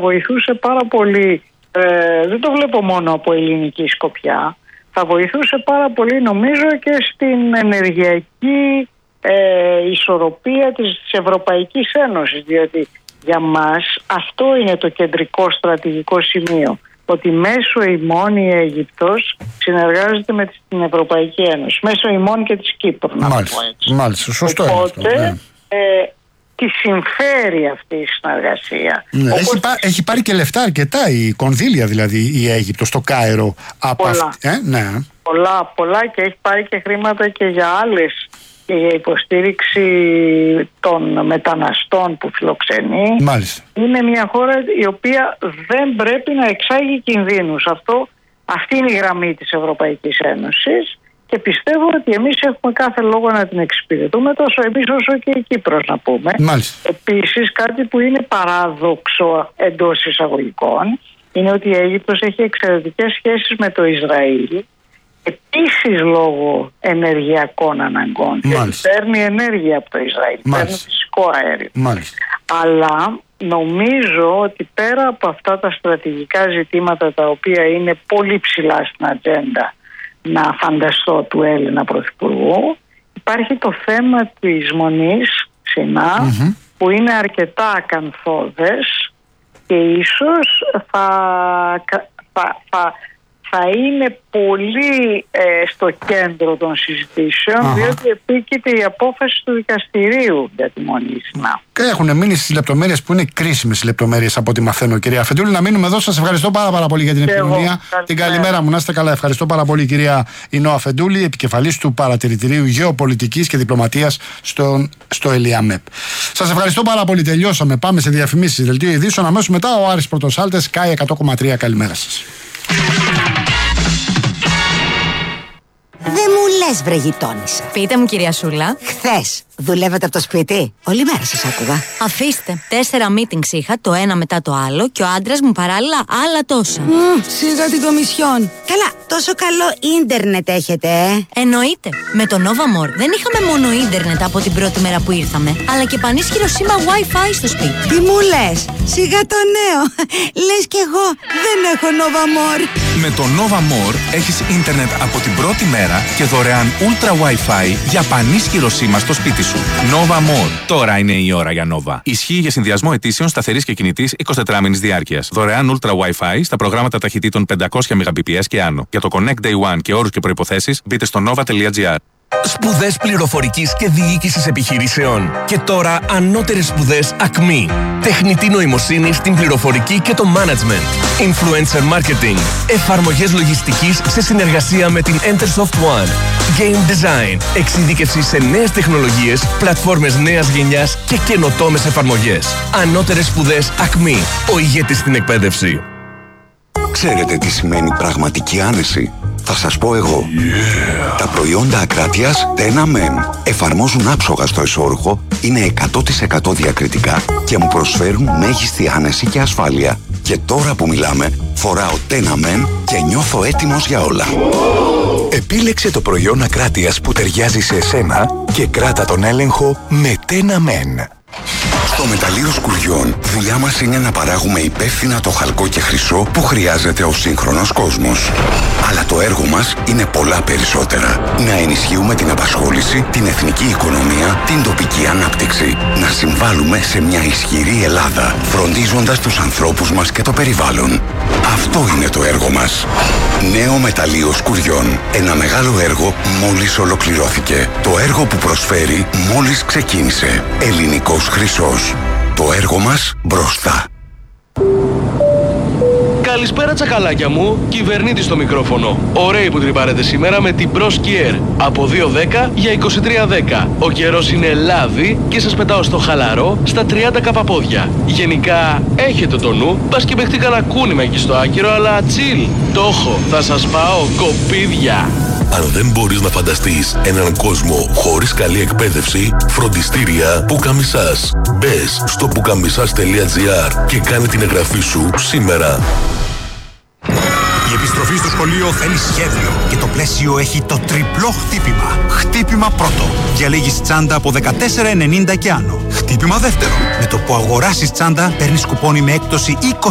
βοηθούσε πάρα πολύ, δεν το βλέπω μόνο από ελληνική σκοπιά, θα βοηθούσε πάρα πολύ νομίζω και στην ενεργειακή ισορροπία της Ευρωπαϊκής Ένωσης, διότι για μας αυτό είναι το κεντρικό στρατηγικό σημείο, ότι μέσω ημών η Αίγυπτος συνεργάζεται με την Ευρωπαϊκή Ένωση, μέσω ημών και της Κύπρου. Μάλιστα, σωστό. Οπότε τη συμφέρει αυτή η συνεργασία. Ναι, έχει πάρει και λεφτά αρκετά, η κονδύλια δηλαδή η Αίγυπτος στο Κάιρο από αυτή. Ναι. Πολλά και έχει πάρει και χρήματα και για άλλες, και για υποστήριξη των μεταναστών που φιλοξενεί. Μάλιστα. Είναι μια χώρα η οποία δεν πρέπει να εξάγει κινδύνους. Αυτή είναι η γραμμή της Ευρωπαϊκής Ένωσης και πιστεύω ότι εμείς έχουμε κάθε λόγο να την εξυπηρετούμε, τόσο εμείς όσο και η Κύπρος, να πούμε. Μάλιστα. Επίσης, κάτι που είναι παράδοξο εντός εισαγωγικών είναι ότι η Αίγυπτος έχει εξαιρετικές σχέσεις με το Ισραήλ, επίσης λόγω ενεργειακών αναγκών. Μάλιστα. Και παίρνει ενέργεια από το Ισραήλ, παίρνει φυσικό αέριο. Μάλιστα. Αλλά νομίζω ότι πέρα από αυτά τα στρατηγικά ζητήματα, τα οποία είναι πολύ ψηλά στην ατζέντα, να φανταστώ, του Έλληνα Πρωθυπουργού, υπάρχει το θέμα της Μονής Σινά, που είναι αρκετά ακανθώδες και ίσως θα είναι πολύ στο κέντρο των συζητήσεων, διότι επίκειται η απόφαση του δικαστηρίου για τη Μονή Σινά. Και έχουν μείνει στις λεπτομέρειες που είναι κρίσιμες λεπτομέρειες από ό,τι μαθαίνω, κυρία Αφεντούλη. Να μείνουμε εδώ. Σας ευχαριστώ πάρα πολύ για την επικοινωνία. Την καλημέρα μου, να είστε καλά. Ευχαριστώ πάρα πολύ, κυρία Ινώ Αφεντούλη, επικεφαλής του Παρατηρητηρίου Γεωπολιτικής και Διπλωματίας στο ΕΛΙΑΜΕΠ. Σας ευχαριστώ πάρα πολύ. Τελειώσαμε. Πάμε σε διαφημίσεις, δελτίο ειδήσεων. Αμέσως μετά ο Άρης Πρωτοσάλτες, Sky 100,3. Καλημέρα σας. Δεν μου λες, βρε γειτόνισσα. Πείτε μου, κυρία Σούλα. Χθες δουλεύατε από το σπίτι? Όλη μέρα σας άκουγα. Αφήστε. 4 meetings είχα, το ένα μετά το άλλο, και ο άντρας μου παράλληλα άλλα τόσα. Σίγα την κομισιόν. Καλά, τόσο καλό ίντερνετ έχετε, Εννοείται. Με το Nova More δεν είχαμε μόνο ίντερνετ από την πρώτη μέρα που ήρθαμε, αλλά και πανίσχυρο σήμα Wi-Fi στο σπίτι. Τι μου λες? Σιγά το νέο. Λες κι εγώ δεν έχω Nova More. Με το Nova More έχεις ίντερνετ από την πρώτη μέρα και δωρεάν Ultra Wi-Fi για πανίσχυρο σήμα στο σπίτι σου. Nova More. Τώρα είναι η ώρα για Nova. Ισχύει για συνδυασμό αιτήσεων σταθερής και κινητής 24μηνης διάρκειας. Δωρεάν Ultra Wi-Fi στα προγράμματα ταχυτήτων 500 Mbps και άνω. Για το Connect Day One και όρους και προϋποθέσεις μπείτε στο nova.gr. Σπουδές πληροφορικής και διοίκησης επιχειρήσεων. Και τώρα ανώτερες σπουδές ΑΚΜΗ. Τεχνητή νοημοσύνη στην πληροφορική και το management. Influencer marketing. Εφαρμογές λογιστικής σε συνεργασία με την Entersoft One. Game design. Εξειδίκευση σε νέες τεχνολογίες, πλατφόρμες νέας γενιάς και καινοτόμες εφαρμογές. Ανώτερες σπουδές ΑΚΜΗ. Ο ηγέτης στην εκπαίδευση. Ξέρετε τι σημαίνει πραγματική άνεση? Θα σας πω εγώ. Τα προϊόντα Ακράτειας Tena Men εφαρμόζουν άψογα στο εσώρουχο, είναι 100% διακριτικά και μου προσφέρουν μέγιστη άνεση και ασφάλεια. Και τώρα που μιλάμε, φοράω Tena Men και νιώθω έτοιμος για όλα. Επίλεξε το προϊόν Ακράτειας που ταιριάζει σε εσένα και κράτα τον έλεγχο με Tena Men. Στο μεταλλείο Σκουριών, δουλειά μας είναι να παράγουμε υπεύθυνα το χαλκό και χρυσό που χρειάζεται ο σύγχρονος κόσμος. Αλλά το έργο μας είναι πολλά περισσότερα. Να ενισχύουμε την απασχόληση, την εθνική οικονομία, την τοπική ανάπτυξη. Να συμβάλλουμε σε μια ισχυρή Ελλάδα, φροντίζοντας τους ανθρώπους μας και το περιβάλλον. Αυτό είναι το έργο μας. Νέο μεταλλείο Σκουριών. Ένα μεγάλο έργο μόλις ολοκληρώθηκε. Το έργο που προσφέρει μόλις ξεκίνησε. Ελληνικός χρυσός. Το έργο μας μπροστά. Καλησπέρα τσακαλάκια μου, κυβερνήτης στο μικρόφωνο. Ωραίοι που τρυπάρετε σήμερα με την Pro Skier. Από 2.10 για 23.10. Ο καιρός είναι λάδι και σας πετάω στο χαλαρό στα 30 καπαπόδια. Γενικά έχετε το νου, πας και παιχτεί κανένα κούνημα εκεί στο άκυρο, αλλά chill. Το έχω, θα σας πάω κοπίδια. Αν δεν μπορείς να φανταστείς έναν κόσμο χωρίς καλή εκπαίδευση, φροντιστήρια Πουκαμισάς. Μπες στο pukamisas.gr και κάνε την εγγραφή σου σήμερα. Η επιστροφή στο σχολείο θέλει σχέδιο και το πλαίσιο έχει το τριπλό χτύπημα. Χτύπημα πρώτο. Διαλέγεις τσάντα από 14,90 και άνω. Χτύπημα δεύτερο. Με το που αγοράσεις τσάντα παίρνεις κουπόνι με έκπτωση